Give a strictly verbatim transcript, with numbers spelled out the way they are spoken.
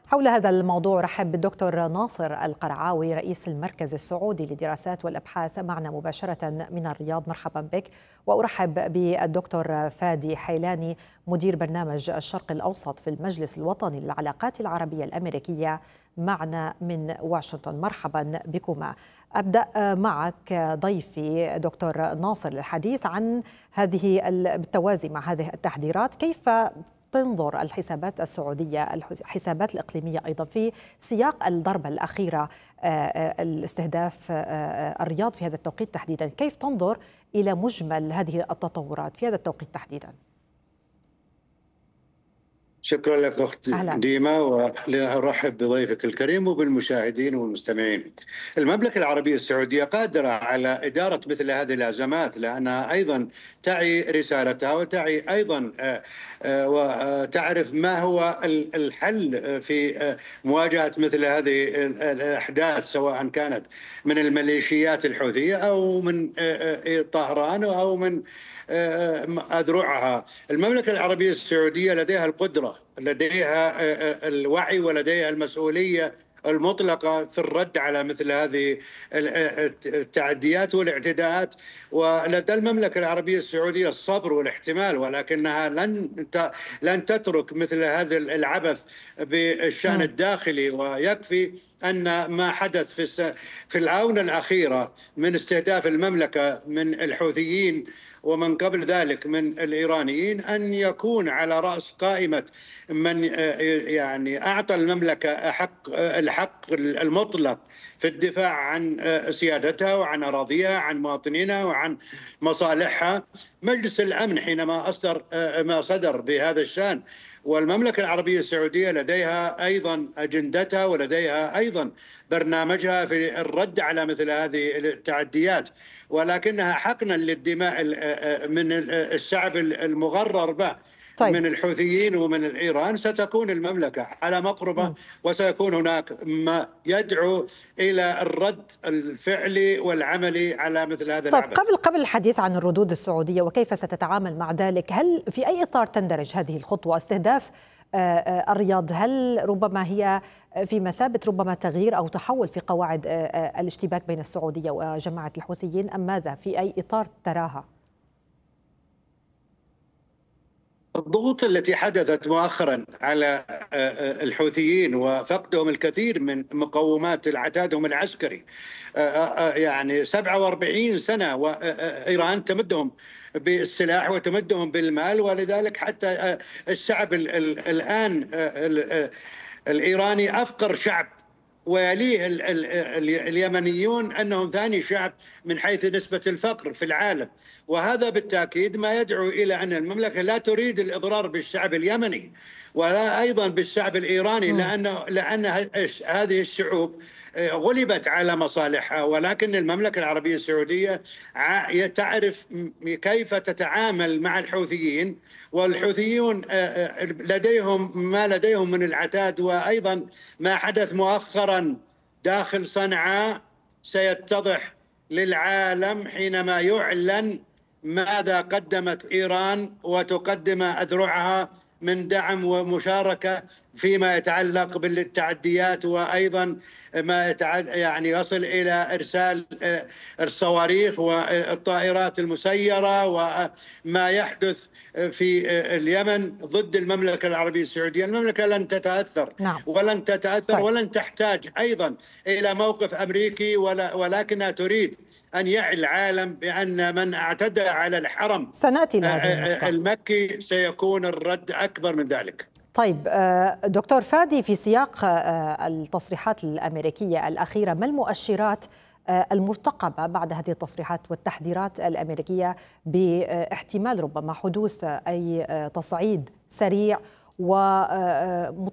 حول هذا الموضوع رحب بالدكتور ناصر القرعاوي رئيس المركز السعودي للدراسات والأبحاث معنا مباشرة من الرياض. مرحبا بك. وأرحب بالدكتور فادي حيلاني مدير برنامج الشرق الأوسط في المجلس الوطني للعلاقات العربية الأمريكية معنا من واشنطن. مرحبا بكما. أبدأ معك ضيفي دكتور ناصر للحديث عن هذه بالتوازي مع هذه التحذيرات. كيف تنظر الحسابات السعودية الحسابات الإقليمية أيضا في سياق الضربة الأخيرة الاستهداف الرياض في هذا التوقيت تحديدا؟ كيف تنظر إلى مجمل هذه التطورات في هذا التوقيت تحديدا؟ شكرا لك أخت أهلا. ديما، وأرحب بضيفك الكريم وبالمشاهدين والمستمعين. المملكة العربية السعودية قادرة على إدارة مثل هذه الأزمات، لأنها أيضا تعي رسالتها وتعي أيضا وتعرف ما هو الحل في مواجهة مثل هذه الأحداث، سواء كانت من الميليشيات الحوثية أو من طهران أو من أذرعها. المملكة العربية السعودية لديها القدرة، لديها الوعي ولديها المسؤولية المطلقة في الرد على مثل هذه التعديات والاعتداءات، ولدى المملكة العربية السعودية الصبر والاحتمال، ولكنها لن لن تترك مثل هذا العبث بالشأن الداخلي. ويكفي أن ما حدث في في الآونة الأخيرة من استهداف المملكة من الحوثيين ومن قبل ذلك من الإيرانيين أن يكون على رأس قائمة من يعني أعطى المملكة حق الحق المطلق في الدفاع عن سيادتها وعن أراضيها عن مواطنينها وعن مصالحها مجلس الأمن حينما أصدر ما صدر بهذا الشأن. والمملكة العربية السعودية لديها أيضا أجندتها ولديها أيضا برنامجها في الرد على مثل هذه التعديات، ولكنها حقنا للدماء من الشعب المغرر به طيب. من الحوثيين ومن الإيران ستكون المملكة على مقربة، وسيكون هناك ما يدعو إلى الرد الفعلي والعملي على مثل هذا طيب. العبث. قبل قبل الحديث عن الردود السعودية وكيف ستتعامل مع ذلك، هل في أي إطار تندرج هذه الخطوة؟ استهداف الرياض هل ربما هي في مثابة ربما تغيير أو تحول في قواعد الاشتباك بين السعودية وجماعة الحوثيين، أم ماذا؟ في أي إطار تراها؟ الضغوط التي حدثت مؤخرا على الحوثيين وفقدهم الكثير من مقومات عتادهم العسكري، يعني سبعة وأربعين سنة وإيران تمدهم بالسلاح وتمدهم بالمال، ولذلك حتى الشعب الآن الإيراني أفقر شعب، ويليه اليمنيون أنهم ثاني شعب من حيث نسبة الفقر في العالم. وهذا بالتأكيد ما يدعو إلى أن المملكة لا تريد الإضرار بالشعب اليمني ولا أيضا بالشعب الإيراني، لأن لأن هذه الشعوب غلبت على مصالحها، ولكن المملكة العربية السعودية تعرف كيف تتعامل مع الحوثيين، والحوثيون لديهم ما لديهم من العتاد. وأيضا ما حدث مؤخرا داخل صنعاء سيتضح للعالم حينما يعلن ماذا قدمت إيران وتقدم أذرعها من دعم ومشاركة فيما يتعلق بالتعديات، وأيضا ما يعني يصل إلى إرسال الصواريخ والطائرات المسيرة وما يحدث في اليمن ضد المملكة العربية السعودية. المملكة لن تتأثر نعم. ولن تتأثر طيب. ولن تحتاج أيضا إلى موقف أمريكي، ولكنها تريد أن يعي العالم بأن من اعتدى على الحرم سنأتي لهذه المكي سيكون الرد أكبر من ذلك. طيب دكتور فادي، في سياق التصريحات الأمريكية الأخيرة ما المؤشرات المرتقبة بعد هذه التصريحات والتحذيرات الأمريكية باحتمال ربما حدوث أي تصعيد سريع و